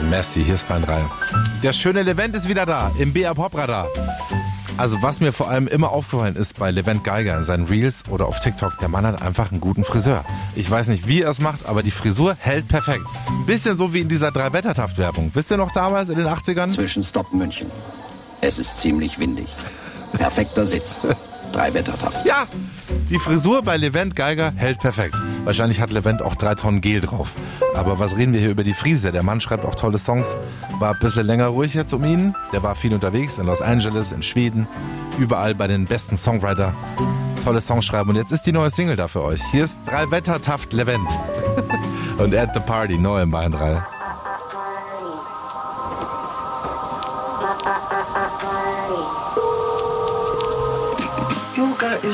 Merci, hier ist Bayern 3. Der schöne Levent ist wieder da, im BR Pop Radar. Also was mir vor allem immer aufgefallen ist bei Levent Geiger in seinen Reels oder auf TikTok, der Mann hat einfach einen guten Friseur. Ich weiß nicht, wie er es macht, aber die Frisur hält perfekt. Bisschen so wie in dieser Drei-Wettertaft-Werbung. Wisst ihr noch damals in den 80ern? Zwischenstopp München. Es ist ziemlich windig. Perfekter Sitz. Drei-Wettertaft. Ja, die Frisur bei Levent Geiger hält perfekt. Wahrscheinlich hat Levent auch 3 Tonnen Gel drauf. Aber was reden wir hier über die Frise? Der Mann schreibt auch tolle Songs. War ein bisschen länger ruhig jetzt um ihn. Der war viel unterwegs in Los Angeles, in Schweden. Überall bei den besten Songwriter. Tolle Songs schreiben. Und jetzt ist die neue Single da für euch. Hier ist Drei-Wettertaft Levent. Und At the Party, neu im Bayern 3. Yoga is